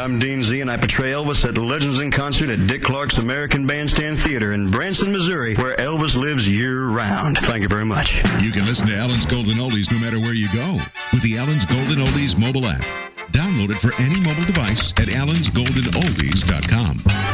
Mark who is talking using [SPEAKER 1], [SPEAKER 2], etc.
[SPEAKER 1] I'm Dean Z, and I portray Elvis at Legends in Concert at Dick Clark's American Bandstand Theater in Branson, Missouri, where Elvis lives year-round. Thank you very much.
[SPEAKER 2] You can listen to Allen's Golden Oldies no matter where you go with the Allen's Golden Oldies mobile app. Download it for any mobile device at allensgoldenoldies.com.